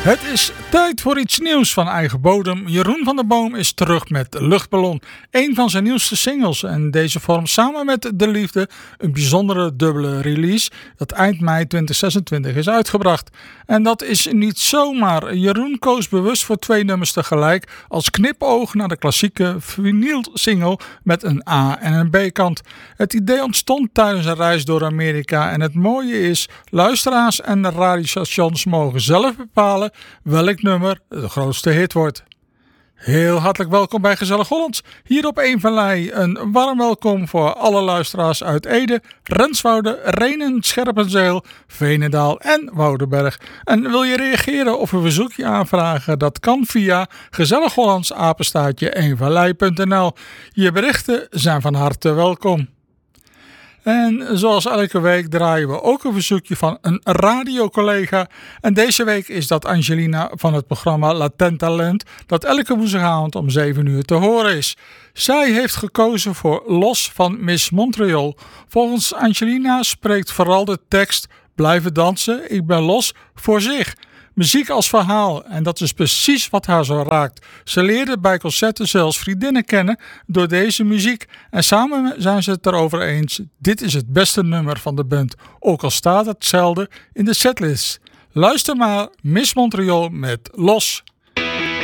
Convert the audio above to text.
Het is tijd voor iets nieuws van eigen bodem. Jeroen van der Boom is terug met Luchtballon, een van zijn nieuwste singles. En deze vormt samen met De Liefde een bijzondere dubbele release dat eind mei 2026 is uitgebracht. En dat is niet zomaar. Jeroen koos bewust voor 2 nummers tegelijk als knipoog naar de klassieke vinyl-single met een A- en een B-kant. Het idee ontstond tijdens een reis door Amerika en het mooie is, luisteraars en de radiostations mogen zelf bepalen welk nummer de grootste hit wordt. Heel hartelijk welkom bij Gezellig Hollands, hier op 1 Vallei. Een warm welkom voor alle luisteraars uit Ede, Renswoude, Rhenen, Scherpenzeel, Veenendaal en Woudenberg. En wil je reageren of een verzoekje aanvragen? Dat kan via gezellighollandsapenstaartje1vallei.nl. Je berichten zijn van harte welkom. En zoals elke week draaien we ook een verzoekje van een radiocollega. En deze week is dat Angelina van het programma Latent Talent, dat elke woensdagavond om 7 uur te horen is. Zij heeft gekozen voor Los van Miss Montreal. Volgens Angelina spreekt vooral de tekst "Blijven dansen, ik ben los" voor zich. Muziek als verhaal, en dat is precies wat haar zo raakt. Ze leerde bij concerten zelfs vriendinnen kennen door deze muziek. En samen zijn ze het erover eens, dit is het beste nummer van de band. Ook al staat het zelden in de setlist. Luister maar, Miss Montreal met Los.